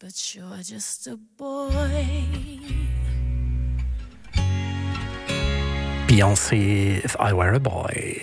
but you're just a boy. Beyoncé, If I Were a Boy.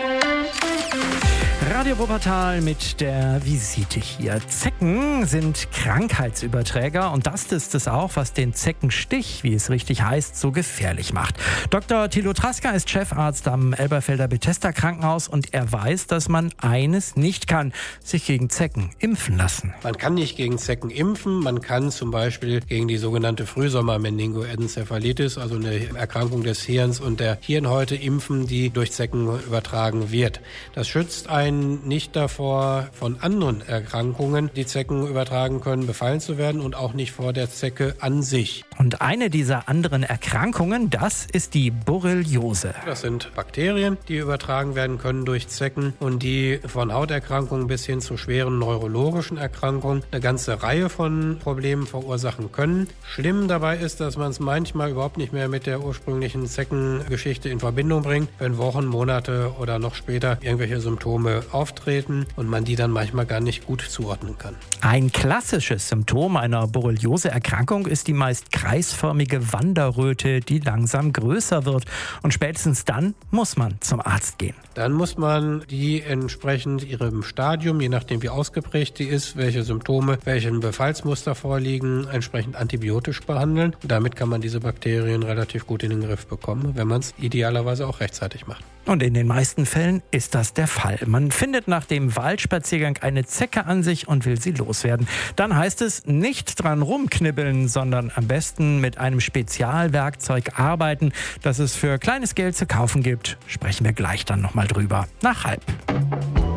Radio Wuppertal mit der Visite hier. Zecken sind Krankheitsüberträger und das ist es auch, was den Zeckenstich, wie es richtig heißt, so gefährlich macht. Dr. Thilo Traska ist Chefarzt am Elberfelder Bethesda Krankenhaus und er weiß, dass man eines nicht kann, sich gegen Zecken impfen lassen. Man kann nicht gegen Zecken impfen, man kann zum Beispiel gegen die sogenannte Frühsommer-Meningoenzephalitis, also eine Erkrankung des Hirns und der Hirnhäute impfen, die durch Zecken übertragen wird. Das schützt einen nicht davor, von anderen Erkrankungen, die Zecken übertragen können, befallen zu werden und auch nicht vor der Zecke an sich. Und eine dieser anderen Erkrankungen, das ist die Borreliose. Das sind Bakterien, die übertragen werden können durch Zecken und die von Hauterkrankungen bis hin zu schweren neurologischen Erkrankungen eine ganze Reihe von Problemen verursachen können. Schlimm dabei ist, dass man es manchmal überhaupt nicht mehr mit der ursprünglichen Zeckengeschichte in Verbindung bringt, wenn Wochen, Monate oder noch später irgendwelche Symptome auftreten und man die dann manchmal gar nicht gut zuordnen kann. Ein klassisches Symptom einer Borreliose-Erkrankung ist die meist kreisförmige Wanderröte, die langsam größer wird. Und spätestens dann muss man zum Arzt gehen. Dann muss man die entsprechend ihrem Stadium, je nachdem wie ausgeprägt die ist, welche Symptome, welchen Befallsmuster vorliegen, entsprechend antibiotisch behandeln. Und damit kann man diese Bakterien relativ gut in den Griff bekommen, wenn man es idealerweise auch rechtzeitig macht. Und in den meisten Fällen ist das der Fall. Man findet nach dem Waldspaziergang eine Zecke an sich und will sie loswerden. Dann heißt es, nicht dran rumknibbeln, sondern am besten mit einem Spezialwerkzeug arbeiten, das es für kleines Geld zu kaufen gibt. Sprechen wir gleich dann nochmal drüber. Nach 12:30.